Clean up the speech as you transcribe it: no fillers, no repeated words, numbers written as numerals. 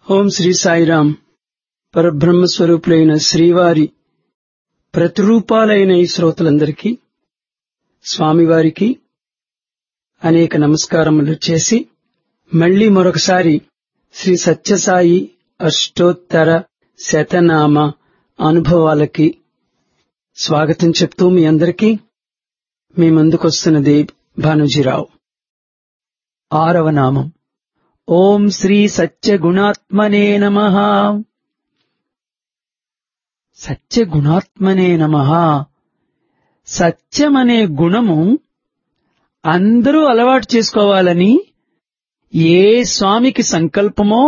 ఓం శ్రీ సాయిరాం. పరబ్రహ్మస్వరూపులైన శ్రీవారి ప్రతిరూపాలైన ఈ శ్రోతలందరికీ స్వామివారికి అనేక నమస్కారములు చేసి మళ్లీ మరొకసారి శ్రీ సత్యసాయి అష్టోత్తర శతనామ అనుభవాలకి స్వాగతం చెప్తూ మీ అందరికీ మీ ముందుకొస్తున్నది భానుజీరావు. 6వ నామం ఓం శ్రీ సత్యగుణాత్మనే నమః. సత్యగుణాత్మనే నమః. సత్యమనే గుణము అందరూ అలవాటు చేసుకోవాలని ఏ స్వామికి సంకల్పమో